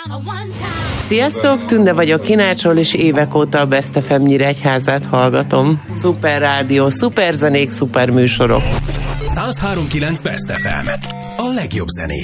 Sziasztok, Tünde vagyok Kinácsról, és évek óta a Best FM Nyíregyházát hallgatom. Szuper rádió, szuper zenék, szuper műsorok. 103.9 Best FM. A legjobb zenék.